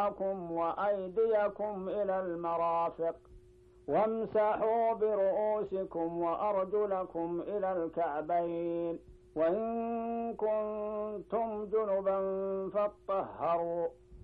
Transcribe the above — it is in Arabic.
وجوهكم وأيديكم إلى المرافق وامسحوا برؤوسكم وأرجلكم إلى الكعبين وإن كنتم جنبا فاطهروا